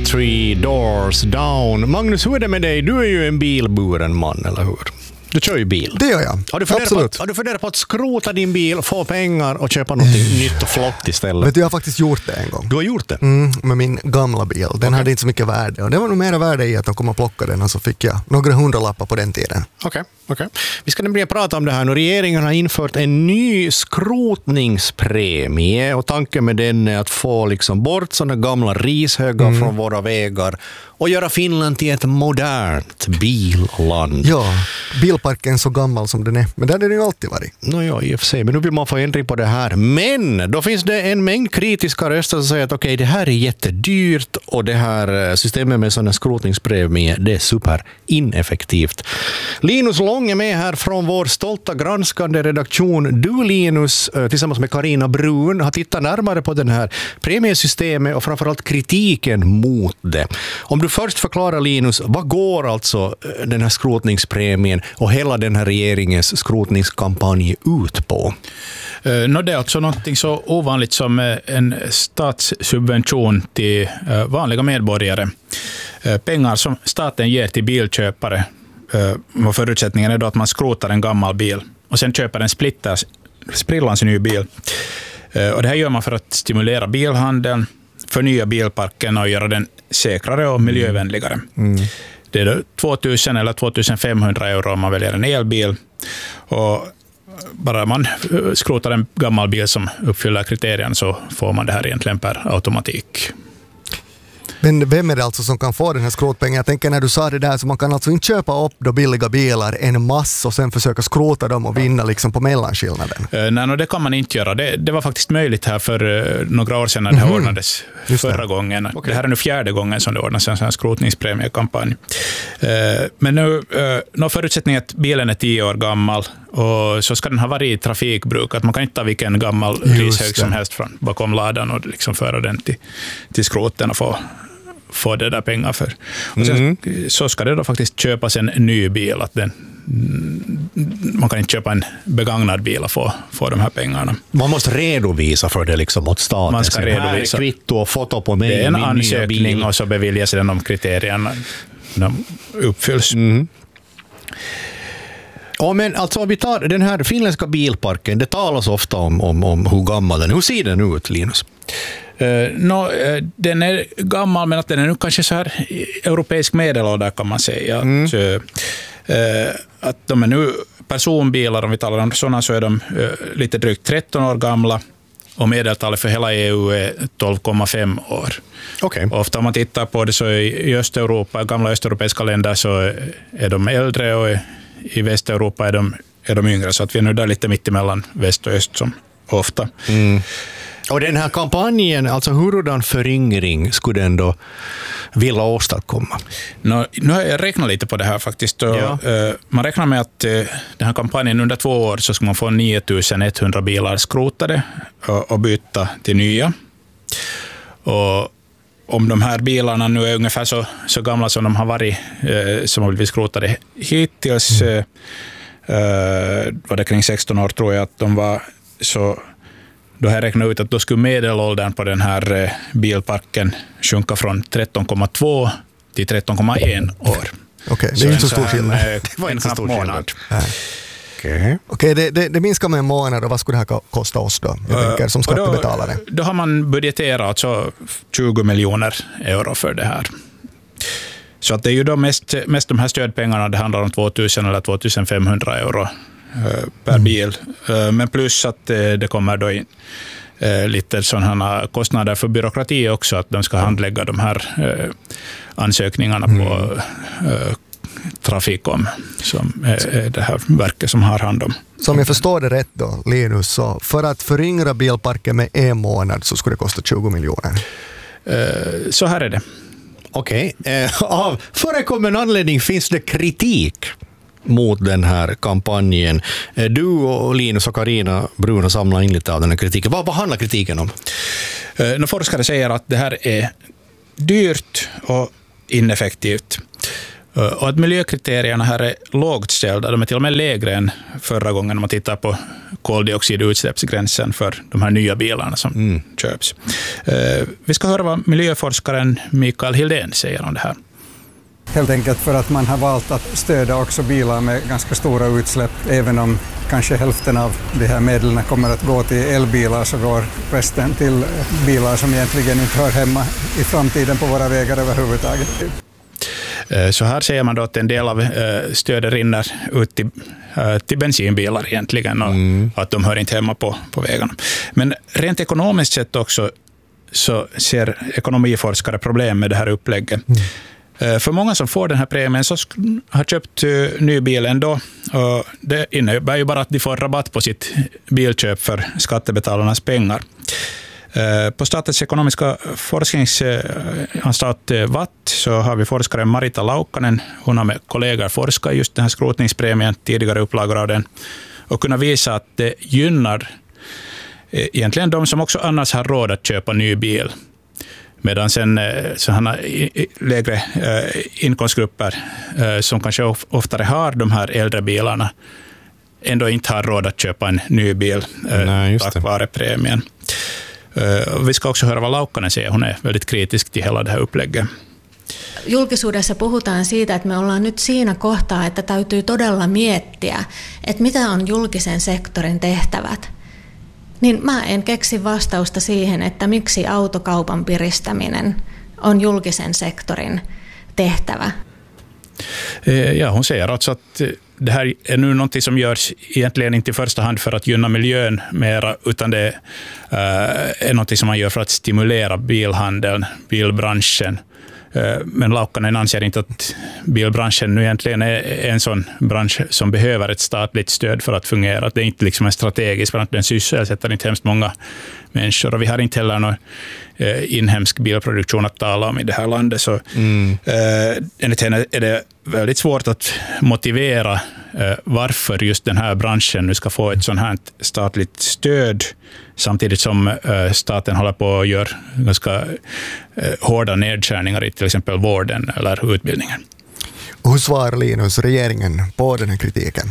Three Doors Down. Magnus, hur är det med dig? Du är ju en bilburen man, eller hur? Du kör ju bil. Det gör jag. Har du funderat på att skrota din bil, få pengar och köpa något nytt och flott istället? Vet du, jag har faktiskt gjort det en gång. Du har gjort det? Med min gamla bil. Den hade inte så mycket värde. Och det var nog mera värde i att de kom och plockade den, och så fick jag några hundralappar på den tiden. Okej. Vi ska nämligen prata om det här nu. Regeringen har infört en ny skrotningspremie, och tanken med den är att få liksom bort sådana gamla rishögar från våra vägar och göra Finland till ett modernt billand. Ja, bilparken så gammal som den är. Men där är den ju alltid varit. Ja, i och för sig. Men nu vill man få ändring på det här. Men då finns det en mängd kritiska röster som säger att okej, det här är jättedyrt och det här systemet med sådana skrotningspremie, det är super ineffektivt. Linus Lång är med här från vår stolta granskande redaktion. Du, Linus, tillsammans med Carina Brun har tittat närmare på den här premiesystemet och framförallt kritiken mot det. Om du först förklarar, Linus, vad går alltså den här skrotningspremien och hela den här regeringens skrotningskampanj ut på? Det är alltså något så ovanligt som en statssubvention till vanliga medborgare. Pengar som staten ger till bilköpare. Och förutsättningen är då att man skrotar en gammal bil och sen köper en sprillans ny bil. Och det här gör man för att stimulera bilhandeln, förnya bilparken och göra den säkrare och miljövänligare. Det är då 2000 eller 2500 euro om man väljer en elbil, och bara man skrotar en gammal bil som uppfyller kriterierna så får man det här egentligen per automatik. Men vem är det alltså som kan få den här skrotpengen? Jag tänker när du sa det där, så man kan alltså inte köpa upp då billiga bilar en massa och sen försöka skrota dem och vinna liksom på mellanskillnaden. Nej, det kan man inte göra. Det var faktiskt möjligt här för några år sedan när det här ordnades förra gången. Okay. Det här är nu 4:e gången som det ordnas en sån här skrotningspremiekampanj. Men nu förutsättningen att bilen är 10 år gammal och så ska den ha varit i trafikbruk. Att man kan inte ta vilken gammal rishög som helst från bakom ladan och liksom föra den till skroten och få det där pengar för. Och sen så ska det då faktiskt köpas en ny bil. Att man kan inte köpa en begagnad bil och få de här pengarna. Man måste redovisa för det liksom åt staten. Man ska redovisa. Kvitto och foto på mig. Det är en ansökning och så beviljas den om kriterierna uppfylls. Ja, men alltså om vi tar den här finländska bilparken, det talas ofta om hur gammal den är. Hur ser den ut, Linus? Den är gammal, men att den är nu kanske så här europeisk medelålder kan man säga. Att de är nu personbilar, om vi talar om sådana, så är de lite drygt 13 år gamla och medeltalet för hela EU är 12,5 år. Okay. Ofta om man tittar på det så i Östeuropa, gamla östeuropeiska länder, så är de äldre, och i Västeuropa är de yngre, så att vi är nu där lite mitt emellan väst och öst som ofta. Och den här kampanjen, alltså hurdan föryngring skulle den då vilja åstadkomma? Nu har jag räknat lite på det här faktiskt. Man räknar med att den här kampanjen under 2 år så ska man få 9100 bilar skrotade och byta till nya. Och om de här bilarna nu är ungefär så gamla som de har varit, som har blivit skrotade hittills, var det kring 16 år tror jag att de var, så då har jag räknat ut att då skulle medelåldern på den här bilparken sjunka från 13,2 till 13,1 år. Okej, det är inte så stor skillnad. Det var inte så stor skillnad. Okej, det minskar med en månad, och vad skulle det här kosta oss då? Jag tänker som skattebetalare. Då har man budgeterat så 20 miljoner euro för det här. Så att det är ju då mest de här stödpengarna, det handlar om 2000 eller 2500 euro per bil. Men plus att det kommer då in lite sådana kostnader för byråkrati också, att de ska handlägga de här ansökningarna på Trafikom, som är det här verket som har hand om. Som jag förstår det rätt då, Linus, så för att föryngra bilparken med en månad så skulle det kosta 20 miljoner. Så här är det. Okej. Av förekommande anledning finns det kritik mot den här kampanjen. Du och Linus och Carina Brun har samlat in lite av den här kritiken. Vad handlar kritiken om? Forskare säger att det här är dyrt och ineffektivt. Och att miljökriterierna här är lågt ställda, de är till och med lägre än förra gången man tittar på koldioxidutsläppsgränsen för de här nya bilarna som köps. Vi ska höra vad miljöforskaren Mikael Hildén säger om det här. Helt enkelt för att man har valt att stödja också bilar med ganska stora utsläpp. Även om kanske hälften av de här medlen kommer att gå till elbilar, så går resten till bilar som egentligen inte hör hemma i framtiden på våra vägar överhuvudtaget. Så här säger man då att en del av stödet rinner ut till bensinbilar egentligen, och att de hör inte hemma på vägarna. Men rent ekonomiskt sett också så ser ekonomiforskare problem med det här upplägget. För många som får den här premien så har köpt ny bil ändå, och det innebär ju bara att de får rabatt på sitt bilköp för skattebetalarnas pengar. På Statens ekonomiska forskningsanstalt Watt så har vi forskaren Marita Laukkanen. Hon har med kollegor forskat just den här skrotningspremien, tidigare upplagor av den, och kunnat visa att det gynnar egentligen de som också annars har råd att köpa ny bil. Medan sen sådana lägre inkomstgrupper som kanske oftare har de här äldre bilarna ändå inte har råd att köpa en ny bil tack vare premien. Vi ska också höra vad Laukkanen säger. Hon är väldigt kritisk till hela det här upplägget. Julkisuudessa puhutaan siitä, että me ollaan nyt siinä kohtaa, että täytyy todella miettiä, että mitä on julkisen sektorin tehtävät. Niin mä en keksi vastausta siihen, että miksi autokaupan piristäminen on julkisen sektorin tehtävä. Ja, hon säger alltså att det här är nu något som görs egentligen inte i första hand för att gynna miljön mera, utan det är något som man gör för att stimulera bilhandeln, bilbranschen. Men Laukkanen anser inte att bilbranschen nu egentligen är en sån bransch som behöver ett statligt stöd för att fungera. Det är inte liksom en strategisk, för att den sysselsätter inte hemskt många människor. Och vi har inte heller någon inhemsk bilproduktion att tala om i det här landet. Så enligt henne är det väldigt svårt att motivera varför just den här branschen nu ska få ett sånt här statligt stöd, samtidigt som staten håller på att göra ganska hårda nedskärningar i till exempel vården eller utbildningen. Hur svarar Linus regeringen på den här kritiken?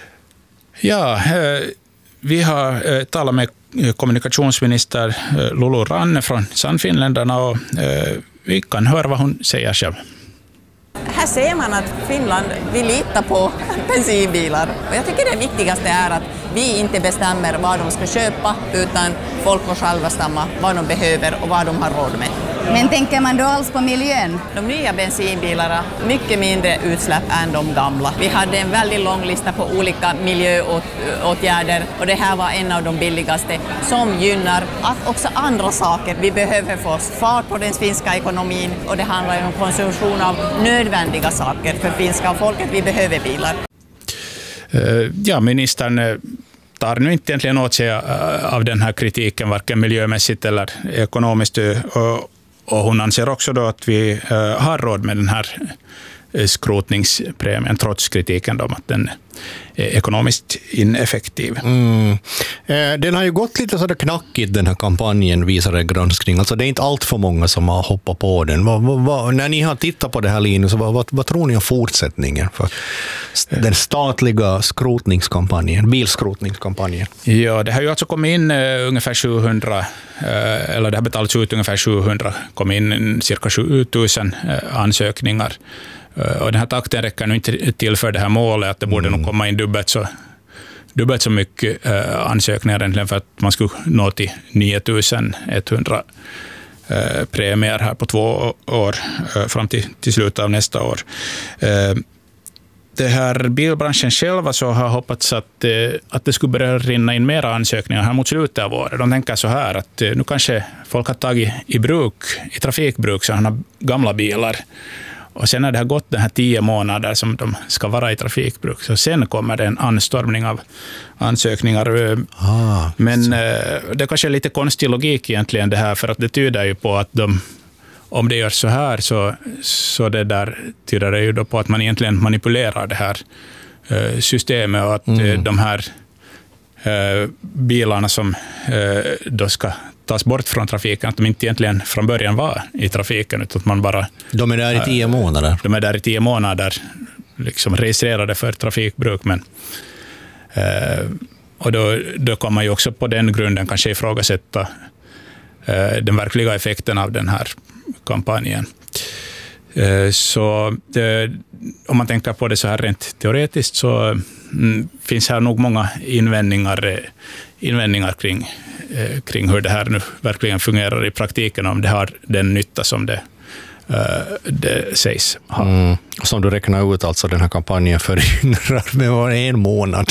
Ja, vi har talat med kommunikationsminister Lulu Ranne från Sannfinländarna, och vi kan höra vad hon säger själv. Här ser man att Finland vill lita på bensinbilar, och jag tycker det viktigaste är att vi inte bestämmer vad de ska köpa, utan folk får själva bestämma vad de behöver och vad de har råd med. Men tänker man då alls på miljön? De nya bensinbilarna mycket mindre utsläpp än de gamla. Vi hade en väldigt lång lista på olika miljöåtgärder, och det här var en av de billigaste som gynnar att också andra saker. Vi behöver få fart på den finska ekonomin, och det handlar om konsumtion av nödvändiga saker för finska folket. Vi behöver bilar. Ja, ministern tar nu inte egentligen åt sig av den här kritiken, varken miljömässigt eller ekonomiskt. Och hon anser också då att vi har råd med den här skrotningspremien, trots kritiken om att den är ekonomiskt ineffektiv. Den har ju gått lite så där knackigt, den här kampanjen, visar en granskning. Alltså det är inte allt för många som har hoppat på den. När ni har tittat på det här, Linus, vad tror ni om fortsättningen för den statliga skrotningskampanjen, bilskrotningskampanjen? Ja, det har ju alltså kommit in ungefär 700, eller det har betalats ut ungefär 700, kom in cirka 7000 ansökningar. Och den här takten räcker nu inte till för det här målet, att det borde nog komma in dubbelt så mycket ansökningar egentligen för att man skulle nå till 9100 premier här på 2 år, fram till slutet av nästa år. Det här bilbranschen själva så har hoppats att det skulle börja rinna in mera ansökningar här mot slutet av året. De tänker så här att nu kanske folk har tagit i trafikbruk sådana gamla bilar. Och sen när det har gått den här 10 månader som de ska vara i trafikbruk, så sen kommer det en anstormning av ansökningar. Men det kanske är lite konstig logik egentligen det här, för att det tyder ju på att om det gör så här så det där tyder det ju då på att man egentligen manipulerar det här systemet, och att de här bilarna som då ska tas bort från trafiken, att de inte egentligen från början var i trafiken, utan att man bara... De är där i 10 månader. De är där i 10 månader, liksom registrerade för trafikbruk, men och då kan man ju också på den grunden kanske ifrågasätta den verkliga effekten av den här kampanjen. Så om man tänker på det så här rent teoretiskt, så finns här nog många invändningar kring hur det här nu verkligen fungerar i praktiken, om det har den nytta som det sägs ha. Som du räknar ut, alltså den här kampanjen föryngrar med var 1 månad.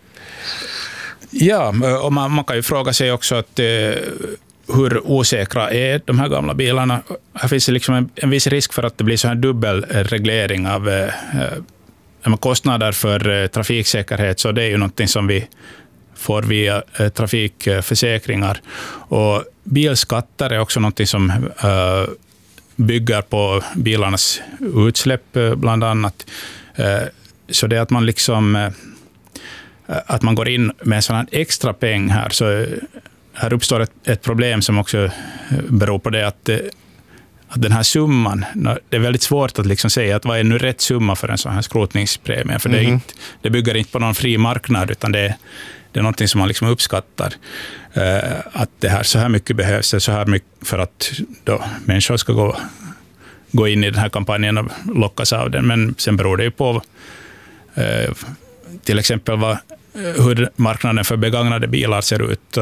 Ja, och man kan ju fråga sig också att hur osäkra är de här gamla bilarna. Här finns det liksom en viss risk för att det blir så här dubbelreglering av kostnader för trafiksäkerhet, så det är ju någonting som vi får via trafikförsäkringar. Och bilskatter är också någonting som bygger på bilarnas utsläpp bland annat. Så det är att man liksom att man går in med en sån här extra peng här, så här uppstår ett problem som också beror på det att den här summan, det är väldigt svårt att liksom säga att vad är nu rätt summa för en sån här skrotningspremie, för det bygger inte på någon fri marknad, utan det är någonting som man liksom uppskattar, att det här så här mycket behövs, så här mycket för att då människor ska gå in i den här kampanjen och lockas av den. Men sen beror det ju på till exempel hur marknaden för begagnade bilar ser ut,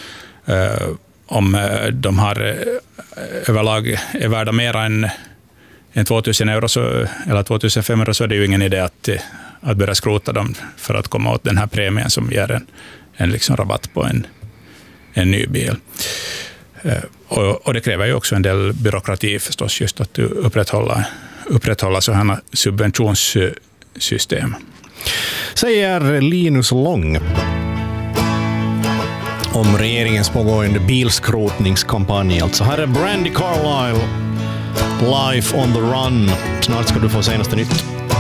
om de har överlag är värda mer än 2000 euro eller 2500, så är det ju ingen idé att börja skrota dem för att komma åt den här premien som ger en liksom rabatt på en ny bil. Och det kräver ju också en del byråkrati förstås, just att upprätthålla sådana subventionssystem. Säger Linus Lång om regeringens pågående bilskrotningskampanj. Alltså här är Brandy Carlisle, Life on the Run. Snart ska du få senaste nytt.